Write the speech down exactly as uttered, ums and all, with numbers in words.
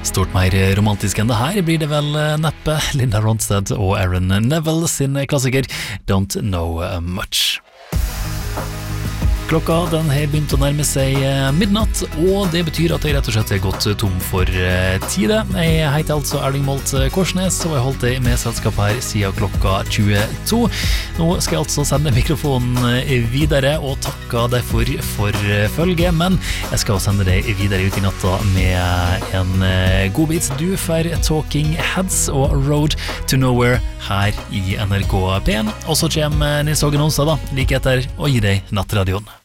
Stort mer romantisk enn det her blir det vel neppe. Linda Ronstadt og Aaron Neville sin klassiker Don't Know Much. Klokka den har begynt å nærme seg midnatt, og det betyr at jeg rett og slett har gått tom for tid. Jeg heter altså Erling Molt Korsnes, og jeg har holdt deg med selskap her siden klokka tjueto. Nå skal jeg altså sende mikrofonen videre og takke deg for, for følge, men jeg skal sende deg videre ut i natta med en godbit. Du får Talking Heads og Road to Nowhere her i N R K P en, og så kommer Nils Hågen Onsdag da, like etter, og gi deg nattradioen.